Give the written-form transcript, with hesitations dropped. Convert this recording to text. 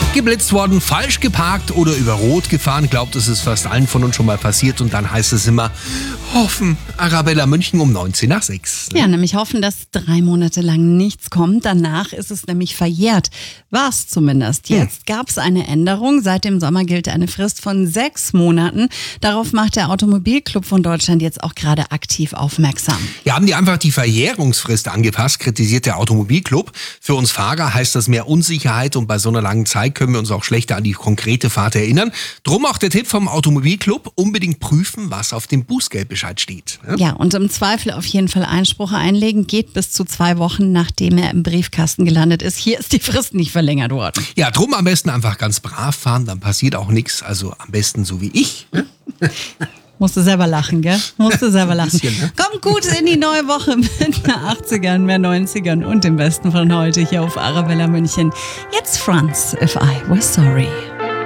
Geblitzt worden, falsch geparkt oder über Rot gefahren. Glaubt, es ist fast allen von uns schon mal passiert. Und dann heißt es immer, hoffen, Arabella München um 19 nach 6. Ja, nämlich hoffen, dass 3 Monate lang nichts kommt. Danach ist es nämlich verjährt. War es zumindest. Jetzt gab es eine Änderung. Seit dem Sommer gilt eine Frist von 6 Monaten. Darauf macht der Automobilclub von Deutschland jetzt auch gerade aktiv aufmerksam. Ja, haben die einfach die Verjährungsfrist angepasst, kritisiert der Automobilclub. Für uns Fahrer heißt das mehr Unsicherheit und bei so einer langen Zeit können wir uns auch schlechter an die konkrete Fahrt erinnern. Drum auch der Tipp vom Automobilclub, unbedingt prüfen, was auf dem Bußgeldbescheid steht. Ja, und im Zweifel auf jeden Fall Einspruch einlegen. Geht bis zu 2 Wochen, nachdem er im Briefkasten gelandet ist. Hier ist die Frist nicht verlängert worden. Ja, drum am besten einfach ganz brav fahren, dann passiert auch nichts. Also am besten so wie ich. Musste selber lachen, gell? Musste selber lachen. Bisschen, ne? Kommt gut in die neue Woche mit mehr 80ern, mehr 90ern und dem Besten von heute hier auf Arabella München. Jetzt Franz, If I Were Sorry.